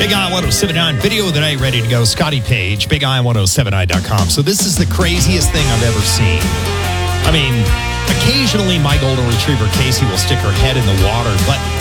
Big I 1079 video of the night ready to go. Scotty Page, BigI1079.com. So this is the craziest thing I've ever seen. I mean, occasionally my golden retriever Casey will stick her head in the water, but